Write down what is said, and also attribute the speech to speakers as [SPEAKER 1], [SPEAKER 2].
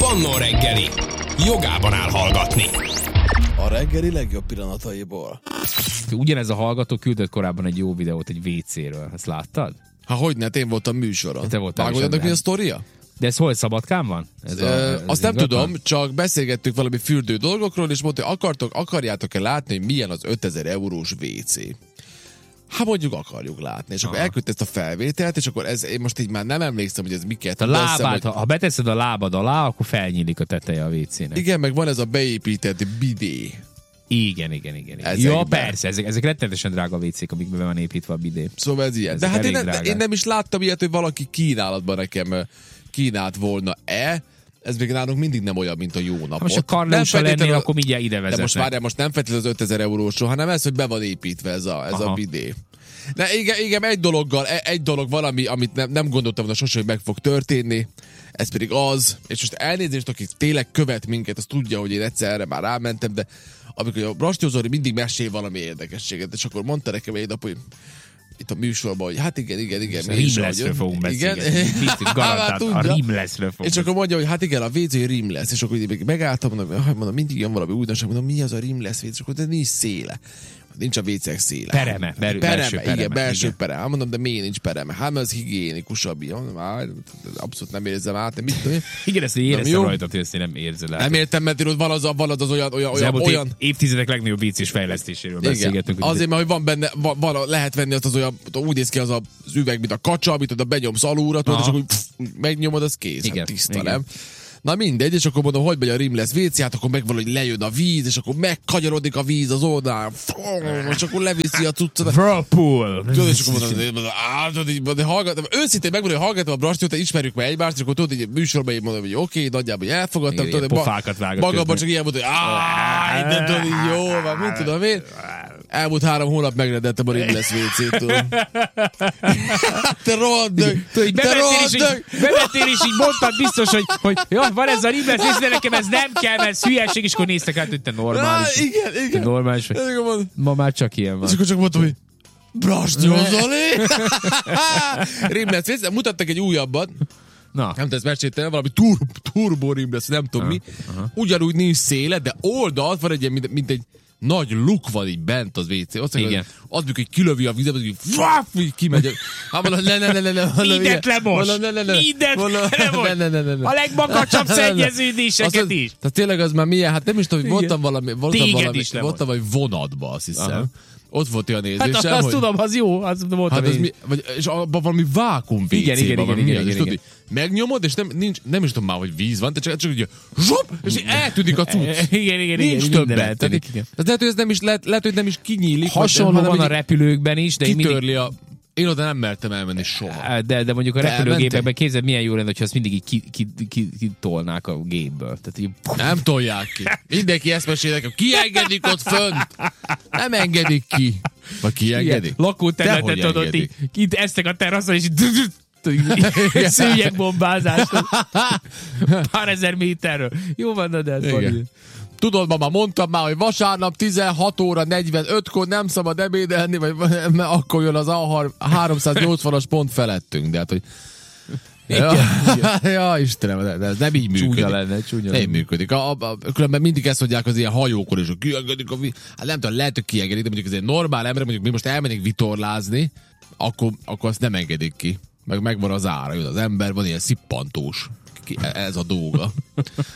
[SPEAKER 1] Manna reggeli. Jogában áll hallgatni.
[SPEAKER 2] A reggeli legjobb pillanataiból.
[SPEAKER 3] Ugyanez a hallgató küldött korábban egy jó videót egy WC-ről. Ezt láttad?
[SPEAKER 2] Hogyne, én voltam műsoron.
[SPEAKER 3] Te voltál.
[SPEAKER 2] Vágod annak mi a sztoria?
[SPEAKER 3] De ez hol, Szabadkán van?
[SPEAKER 2] Azt nem tudom, csak beszélgettük valami fürdő dolgokról, és mondta, hogy akarjátok-e látni, hogy milyen az 5000 eurós WC? Hát mondjuk akarjuk látni, és akkor elküldte ezt a felvételt, és akkor én most így már nem emlékszem, hogy ez miket.
[SPEAKER 3] A lábát, ha beteszed a lábad alá, akkor felnyílik a teteje a WC-nek.
[SPEAKER 2] Igen, meg van ez a beépített bidé.
[SPEAKER 3] Igen. Ja, persze, ezek rettenetesen drága WC-k, amikben van építve a bidé.
[SPEAKER 2] Szóval ez ilyen. De hát én nem is láttam ilyet, hogy valaki kínálatban nekem kínált volna-e. Ez még nálunk mindig nem olyan, mint a jó napot.
[SPEAKER 3] Ha most a Karleusa lennél, akkor mindjárt ide vezetnek.
[SPEAKER 2] De most várjál, most nem feltétlenül az 5000 eurósról, hanem ez, hogy be van építve ez a bidé. De igen, egy dolog valami, amit nem gondoltam volna sosem, hogy meg fog történni. Ez pedig az, és most elnézést, aki tényleg követ minket, az tudja, hogy én egyszer erre már rámentem, de amikor a Brasnyó Zoli mindig mesél valami érdekességet, és akkor mondta nekem egy nap, hogy itt a műsorban, hogy hát igen.
[SPEAKER 3] Rímleszről fogunk beszélni. Garantált a Rímleszről fogunk.
[SPEAKER 2] És akkor mondja, hogy hát igen, a WC Rímlesz. És akkor megálltam, mondom, mindig jön valami újdonság, mondom, mi az a Rímlesz WC? És akkor de nincs széle. Nincs a WC-ek széle.
[SPEAKER 3] Pereme.
[SPEAKER 2] Igen, belső pereme. Hát mondom, de miért nincs pereme? Hát mert az higiénikusabb. Abszolút nem érzem át. De mit tudom?
[SPEAKER 3] Igen, ezt éreztem rajtad, hogy ezt én nem érzem át.
[SPEAKER 2] Nem értem, mert van az olyan...
[SPEAKER 3] Évtizedek legnagyobb WC-s fejlesztéséről beszélgetünk.
[SPEAKER 2] Azért, mert hogy van benne, lehet venni azt az olyan, úgy néz ki az üveg, mint a kacsa, amit oda benyomsz alulra, és akkor megnyomod, az kész.
[SPEAKER 3] Igen,
[SPEAKER 2] hát tiszta, nem? Na mindegy, és akkor mondom, hogy megy a Rímlesz WC, hát akkor megvan, hogy lejön a víz, és akkor megkagyarodik a víz az oldalán, és akkor leviszi a cuccot.
[SPEAKER 3] Whirlpool!
[SPEAKER 2] És akkor mondom, de hallgatom, őszintén megmondom, hogy hallgatom a Brasnyót, ismerjük meg egymást, és akkor tudod, hogy műsorban én mondom, hogy oké, nagyjából, hogy elfogadtam,
[SPEAKER 3] tudod,
[SPEAKER 2] pofákat vágott. Magamban csak ilyen mondta, hogy de tudod, jó van, mit tudom én. Elmúlt 3 hónap megrendeltem a Rímlesz WC-től. Te rohaddög!
[SPEAKER 3] Bevettél és így mondtad biztos, hogy jó, van ez a Rímlesz WC, de nekem ez nem kell, mert ez hülyeség, és akkor néztek át, hogy te normális.
[SPEAKER 2] Igen.
[SPEAKER 3] Te normális vagy. Ma már csak ilyen van.
[SPEAKER 2] És akkor csak mondtam, hogy Brasnyó Zoli! Rímlesz WC, mutattak egy újabbat.
[SPEAKER 3] Na.
[SPEAKER 2] Nem tudom, ezt meséltem, valami turbo Rímlesz, nem tudom mi. Ugyanúgy nincs széle, de oldalt van egy ilyen, mint egy nagy luk van így bent az WC.
[SPEAKER 3] Igen.
[SPEAKER 2] Az mikor kilövi a vizet, hogy kimegy. Hát mondom,
[SPEAKER 3] mindent lemos. A legmakacsabb szennyeződéseket is.
[SPEAKER 2] Tehát tényleg az már milyen, hát nem is tudom, hogy voltam valami vonatba, azt hiszem.
[SPEAKER 3] Aha.
[SPEAKER 2] Ott volt olyan érzésem,
[SPEAKER 3] hát azt tudom, az jó, az voltam én.
[SPEAKER 2] És abban valami vákum WC-ban van.
[SPEAKER 3] Igen.
[SPEAKER 2] Megnyomod, és nem is tudom már, hogy víz van, csak ugye zsup, és eltűnik a cucc.
[SPEAKER 3] Igen.
[SPEAKER 2] Nincs többet. Tehát lehet, hogy ez nem is, lehet, hogy nem is kinyílik.
[SPEAKER 3] Hasonló van a repülőkben is, de
[SPEAKER 2] kitörli a... Én oda nem mertem elmenni soha.
[SPEAKER 3] De mondjuk a repülőgépekben képzeld, milyen jó lenne, hogyha azt mindig kitolnák a gépből. Tehát így... Nem
[SPEAKER 2] tolják ki. Mindenki ezt mesél, hogy kiengedik ott fönt. Nem engedik ki. Vagy kiengedik?
[SPEAKER 3] Lakóterületet tudod, itt eztek a teraszon, és szőnyegbombázás. Pár ezer méterről. Jó van, de ez van.
[SPEAKER 2] Tudod, mama, mondtam már, hogy vasárnap 16 óra 45-kor nem szabad ebédelni, mert akkor jön az A380-as pont felettünk. De hát, hogy... Ja, Istenem, de ez nem így működik.
[SPEAKER 3] Csúnya
[SPEAKER 2] lenne. Működik. Különben mindig ezt mondják az ilyen hajókor, és hogy kiengedik a víz. Hát nem tudom, lehet, hogy kiengedik, de mondjuk ez egy normál ember, mondjuk mi most elmennénk vitorlázni, akkor azt nem engedik ki. Megvan az ára, jön az ember, van ilyen szippantós. Ez a dolga.